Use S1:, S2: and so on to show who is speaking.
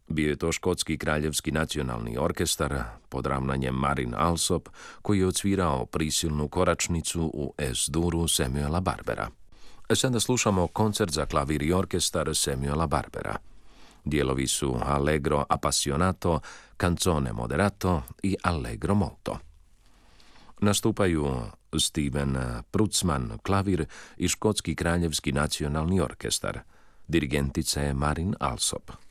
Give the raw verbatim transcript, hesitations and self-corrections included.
S1: Bio je to Škotski kraljevski nacionalni orkestar pod ravnanjem Marin Alsop, koji je odsvirao prisilnu koračnicu u Es-duru Samuela Barbera. Sada slušamo koncert za klavir i orkestar Samuela Barbera. Dijelovi su Allegro appassionato, Canzone moderato i Allegro molto. Nastupaju Steven Prutzman klavir i Škotski kraljevski nacionalni orkestar. Dirigentica je Marin Alsop.